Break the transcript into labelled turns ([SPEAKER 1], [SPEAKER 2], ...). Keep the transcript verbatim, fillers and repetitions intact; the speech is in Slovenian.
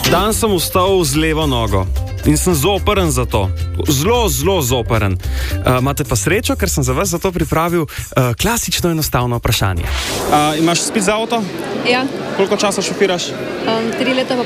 [SPEAKER 1] Dan sem vstal z levo nogo in sem zoprn za to. Zelo, zelo zoprn. Uh, imate pa srečo, ker sem za vas zato pripravil uh, klasično enostavno vprašanje.
[SPEAKER 2] Uh, imaš spit za avto?
[SPEAKER 3] Ja,
[SPEAKER 2] Koliko časa šofiraš?
[SPEAKER 3] um, tri leta pa